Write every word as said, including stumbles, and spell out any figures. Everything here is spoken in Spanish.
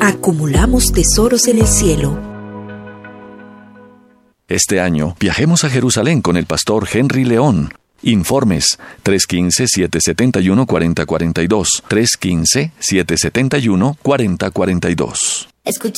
acumulamos tesoros en el cielo. Este año, viajemos a Jerusalén con el pastor Henry León. Informes tres uno cinco, siete siete uno, cuatro cero cuatro dos, tres uno cinco, siete siete uno, cuatro cero cuatro dos. Escucha